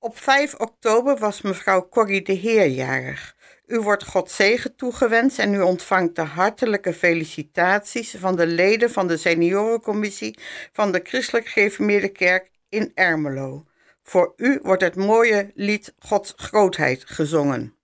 Op 5 oktober was mevrouw Corrie de Heer jarig. U wordt God zegen toegewenst en u ontvangt de hartelijke felicitaties van de leden van de seniorencommissie van de Christelijk Gereformeerde Kerk in Ermelo. Voor u wordt het mooie lied Gods grootheid gezongen.